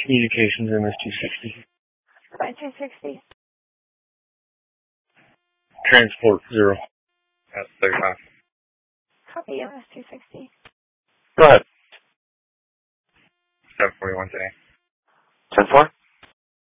Communications MS-260. MS-260. Transport 0. That's 35. Copy MS-260. Go ahead. 741 today. 10-4?